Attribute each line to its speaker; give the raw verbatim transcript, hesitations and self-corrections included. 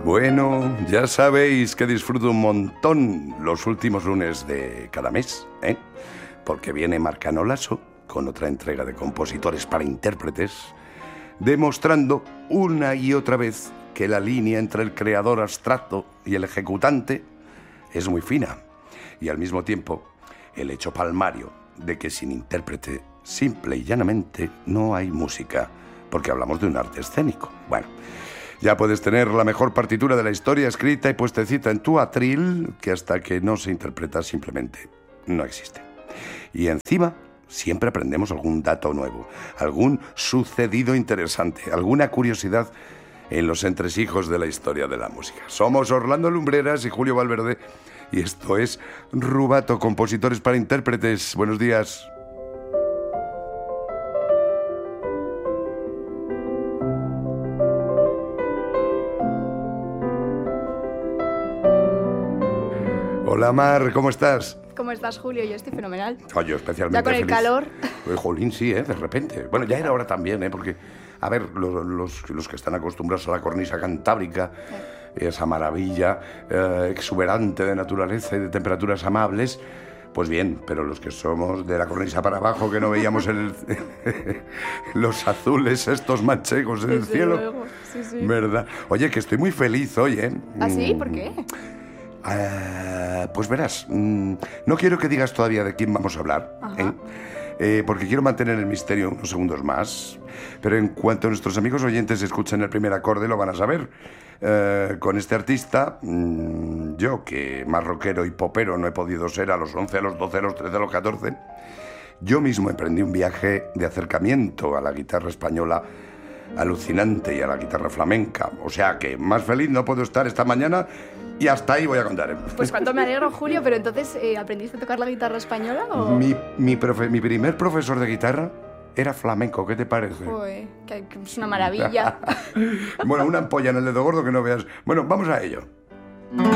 Speaker 1: Bueno, ya sabéis que disfruto un montón los últimos lunes de cada mes, ¿eh? Porque viene Marcano Lasso con otra entrega de compositores para intérpretes, demostrando una y otra vez que la línea entre el creador abstracto y el ejecutante es muy fina, y al mismo tiempo el hecho palmario de que sin intérprete, simple y llanamente, no hay música, porque hablamos de un arte escénico. Bueno, ya puedes tener la mejor partitura de la historia escrita y puestecita en tu atril, que hasta que no se interpreta simplemente no existe. Y encima siempre aprendemos algún dato nuevo, algún sucedido interesante, alguna curiosidad en los entresijos de la historia de la música. Somos Orlando Lumbreras y Julio Valverde, y esto es Rubato, compositores para intérpretes. Buenos días. Hola Mar, ¿cómo estás?
Speaker 2: ¿Cómo estás, Julio? Yo estoy fenomenal.
Speaker 1: Oh, yo especialmente
Speaker 2: ya con el
Speaker 1: feliz.
Speaker 2: calor.
Speaker 1: Eh, Jolín, sí, ¿eh? De repente. Bueno, ya era hora también, ¿eh? Porque, a ver, los, los, los que están acostumbrados a la cornisa cantábrica, sí, esa maravilla eh, exuberante de naturaleza y de temperaturas amables, pues bien, pero los que somos de la cornisa para abajo, que no veíamos el, los azules, estos manchegos en el
Speaker 2: Desde
Speaker 1: cielo.
Speaker 2: luego. Sí, sí.
Speaker 1: ¿Verdad? Oye, que estoy muy feliz hoy, ¿eh?
Speaker 2: ¿Ah, sí? ¿Por qué?
Speaker 1: Uh, pues verás, mm, no quiero que digas todavía de quién vamos a hablar, ¿eh? Eh, porque quiero mantener el misterio unos segundos más, pero en cuanto nuestros amigos oyentes escuchen el primer acorde lo van a saber. Uh, con este artista, mm, yo que más rockero y popero no he podido ser a los once, a los doce, a los trece, a los catorce, yo mismo emprendí un viaje de acercamiento a la guitarra española alucinante y a la guitarra flamenca. O sea que más feliz no puedo estar esta mañana. Y hasta ahí voy a contar.
Speaker 2: Pues cuánto me alegro, Julio, pero entonces, eh, ¿aprendiste a tocar la guitarra española o...?
Speaker 1: Mi, mi, profe, mi primer profesor de guitarra era flamenco, ¿qué te parece?
Speaker 2: Joder, que, que es una maravilla.
Speaker 1: Bueno, una ampolla en el dedo gordo que no veas. Bueno, vamos a ello.